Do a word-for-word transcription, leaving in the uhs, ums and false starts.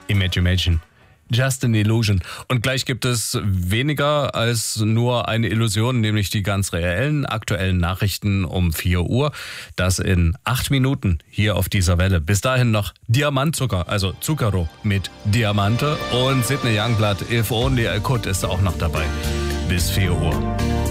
Imagine. Just an Illusion. Und gleich gibt es weniger als nur eine Illusion, nämlich die ganz reellen, aktuellen Nachrichten um vier Uhr. Das in acht Minuten hier auf dieser Welle. Bis dahin noch Diamantzucker, also Zucchero mit Diamante. Und Sidney Youngblood, If Only I Could, ist auch noch dabei. Bis vier Uhr.